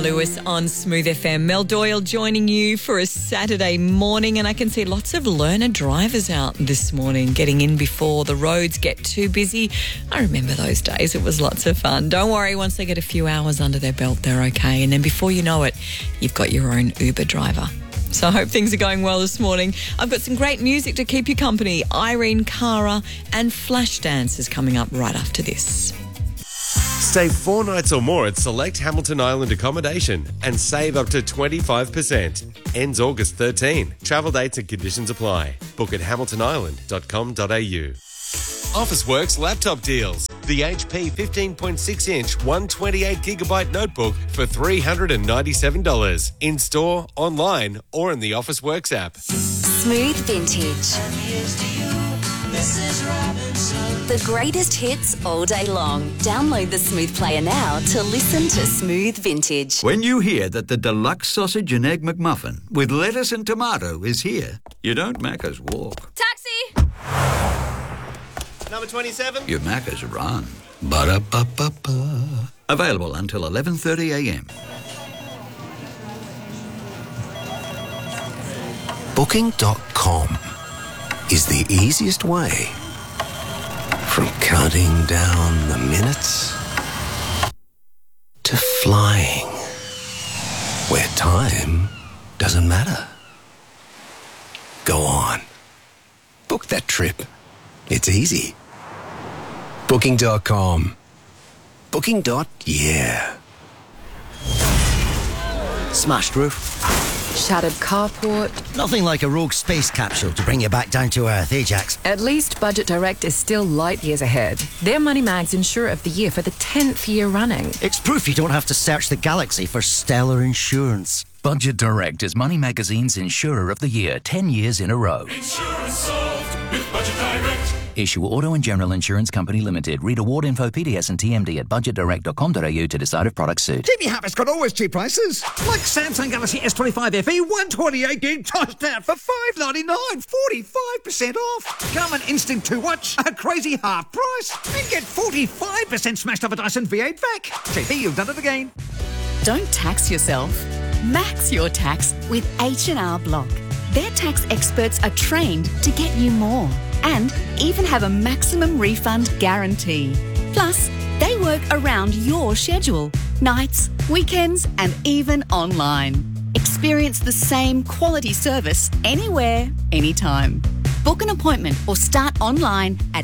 Lewis on Smooth FM. Mel Doyle joining you for a Saturday morning, and I can see lots of learner drivers out this morning getting in before the roads get too busy. I remember those days. It was lots of fun. Don't worry, once they get a few hours under their belt, they're okay. And then before you know it, you've got your own Uber driver. So I hope things are going well this morning. I've got some great music to keep you company. Irene Cara and Flashdance is coming up right after this. Stay 4 nights or more at select Hamilton Island accommodation and save up to 25%. Ends August 13. Travel dates and conditions apply. Book at hamiltonisland.com.au. Officeworks laptop deals. The HP 15.6-inch 128GB notebook for $397. In-store, online, or in the Officeworks app. Smooth Vintage. The greatest hits all day long. Download the Smooth Player now to listen to Smooth Vintage. When you hear that the deluxe sausage and egg McMuffin with lettuce and tomato is here, you don't Macca's walk. Taxi! Number 27. You Macca's run. Ba-da-ba-ba-ba. Available until 11:30am. Booking.com is the easiest way from counting down the minutes to flying, where time doesn't matter. Go on. Book that trip. It's easy. Booking.com. Booking.yeah. Smashed roof. Shattered carport. Nothing like a rogue space capsule to bring you back down to earth, Ajax. At least Budget Direct is still light years ahead. They're Money Mag's Insurer of the Year for the 10th year running. It's proof you don't have to search the galaxy for stellar insurance. Budget Direct is Money Magazine's Insurer of the Year 10 years in a row. Insurance solved with Budget Direct. Issue Auto and General Insurance Company Limited. Read award info, PDS and TMD at budgetdirect.com.au to decide if products suit. Jimmy Harris got always cheap prices. Like Samsung Galaxy S25 FE 128GB touchdown for $599, 45% off. Come and instant 2-watch, a crazy half price, and get 45% smashed off a Dyson V8 vac. JP, you've done it again. Don't tax yourself. Max your tax with H&R Block. Their tax experts are trained to get you more and even have a maximum refund guarantee. Plus, they work around your schedule, nights, weekends, and even online. Experience the same quality service anywhere, anytime. Book an appointment or start online at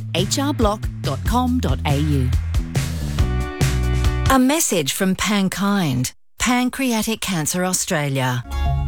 hrblock.com.au. A message from Pankind, Pancreatic Cancer Australia.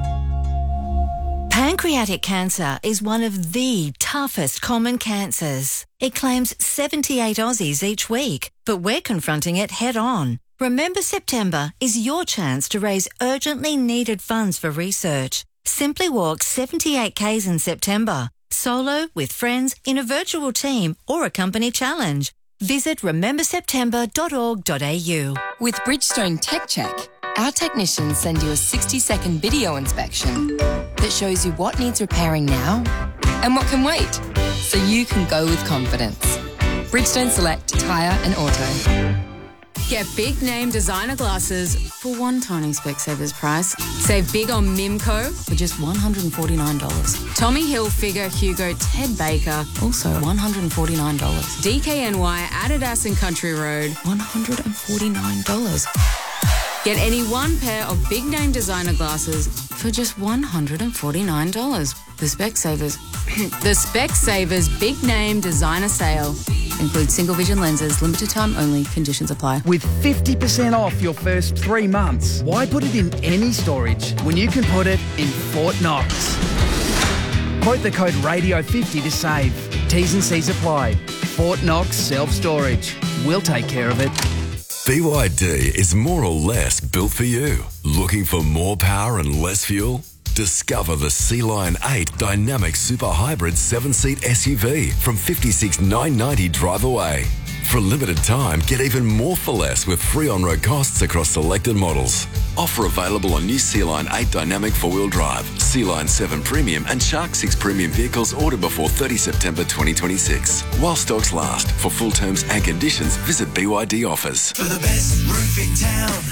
Pancreatic cancer is one of the toughest common cancers. It claims 78 Aussies each week, but we're confronting it head on. Remember September is your chance to raise urgently needed funds for research. Simply walk 78 Ks in September, solo, with friends, in a virtual team or a company challenge. Visit rememberseptember.org.au. With Bridgestone Tech Check, our technicians send you a 60-second video inspection that shows you what needs repairing now and what can wait, so you can go with confidence. Bridgestone Select Tyre and Auto. Get big name designer glasses for one tiny Specsavers price. Save big on Mimco for just $149. Tommy Hilfiger, Hugo, Ted Baker, also $149. DKNY, Adidas and Country Road, $149. Get any one pair of big name designer glasses for just $149. The Specsavers. The Specsavers Big Name Designer Sale. Includes single vision lenses, limited time only, conditions apply. With 50% off your first 3 months, why put it in any storage when you can put it in Fort Knox? Quote the code RADIO50 to save. T's and C's apply. Fort Knox Self-Storage. We'll take care of it. BYD is more or less built for you. Looking for more power and less fuel? Discover the Sea-Lion 8 Dynamic Super Hybrid 7-seat SUV from $56,990 drive away. For a limited time, get even more for less with free on-road costs across selected models. Offer available on new Sea-Lion 8 Dynamic 4-wheel drive, Sea-Lion 7 Premium and Shark 6 Premium vehicles ordered before 30 September 2026. While stocks last. For full terms and conditions, visit BYD Offers. For the best roof in town,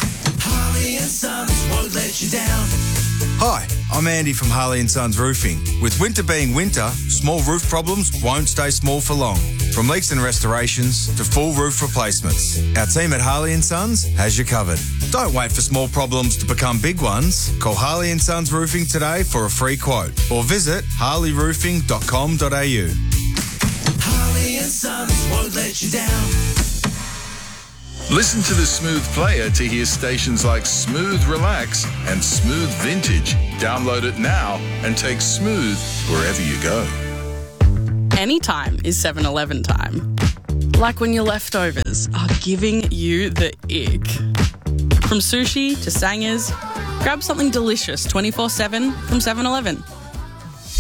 Harley and Sons won't let you down. Hi, I'm Andy from Harley & Sons Roofing. With winter being winter, small roof problems won't stay small for long. From leaks and restorations to full roof replacements, our team at Harley & Sons has you covered. Don't wait for small problems to become big ones. Call Harley & Sons Roofing today for a free quote or visit harleyroofing.com.au. Harley and Sons won't let you down. Listen to the Smooth Player to hear stations like Smooth Relax and Smooth Vintage. Download it now and take Smooth wherever you go. Anytime is 7-Eleven time. Like when your leftovers are giving you the ick. From sushi to sangers, grab something delicious 24/7 from 7-Eleven.